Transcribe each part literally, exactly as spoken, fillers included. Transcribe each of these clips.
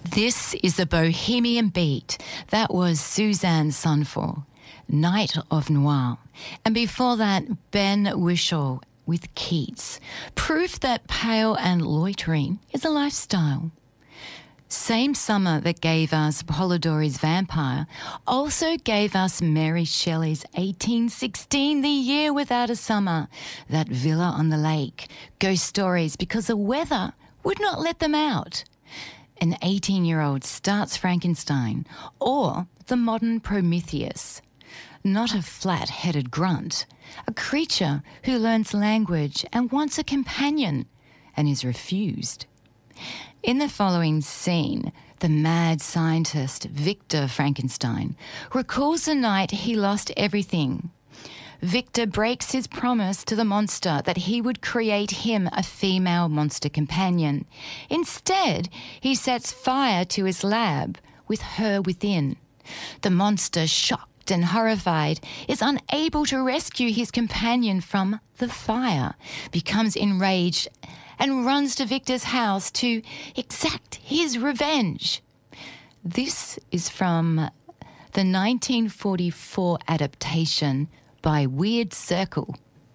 This is the Bohemian Beat. That was Suzanne Sonfall, Night of Noir. And before that, Ben Whishaw with Keats. Proof that pale and loitering is a lifestyle. Same summer that gave us Polidori's Vampire also gave us Mary Shelley's eighteen sixteen, The Year Without a Summer, that villa on the lake, ghost stories because the weather would not let them out. An eighteen-year-old starts Frankenstein, or the modern Prometheus. Not a flat-headed grunt, a creature who learns language and wants a companion and is refused. In the following scene, the mad scientist Victor Frankenstein recalls the night he lost everything. Victor breaks his promise to the monster that he would create him a female monster companion. Instead, he sets fire to his lab with her within. The monster, shocked and horrified, is unable to rescue his companion from the fire, becomes enraged and runs to Victor's house to exact his revenge. This is from the nineteen forty-four adaptation by Weird Circle.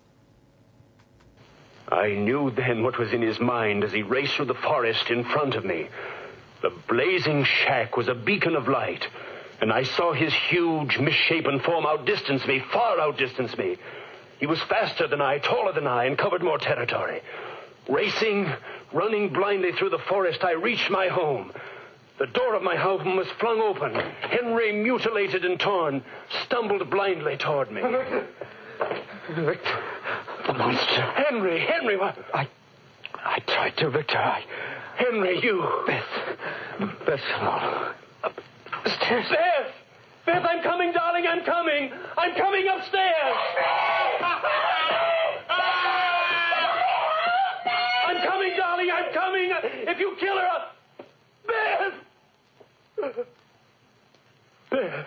I knew then what was in his mind as he raced through the forest in front of me. The blazing shack was a beacon of light, and I saw his huge, misshapen form outdistance me, far outdistance me. He was faster than I, taller than I, and covered more territory. Racing, running blindly through the forest, I reached my home. The door of my home was flung open. Henry, mutilated and torn, stumbled blindly toward me. Victor! Victor! The monster. Henry! Henry, what? I... I tried to, Victor. I... Henry, you... Beth. Beth, no. Upstairs. Beth! Beth, I'm coming, darling, I'm coming! I'm coming upstairs! I'm coming, darling, I'm coming! If you kill her, I'll... Beth! Beth.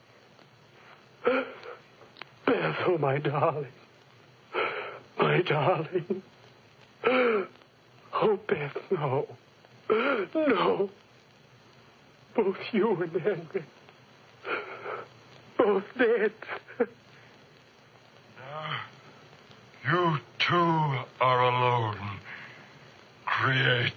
Beth, oh, my darling. My darling. Oh, Beth, no. No. Both you and Henry. Both dead. Now, you two are alone, Creator.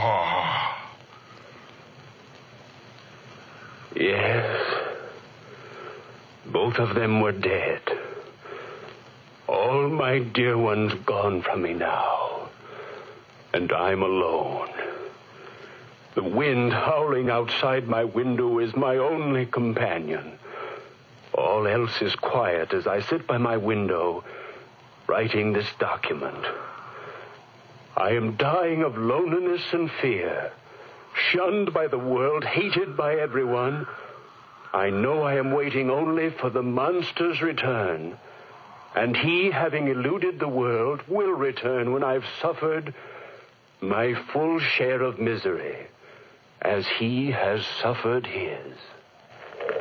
Yes. Both of them were dead. All my dear ones gone from me now. And I'm alone. The wind howling outside my window is my only companion. All else is quiet as I sit by my window, writing this document. I am dying of loneliness and fear. Shunned by the world, hated by everyone, I know I am waiting only for the monster's return. And he, having eluded the world, will return when I've suffered my full share of misery, as he has suffered his.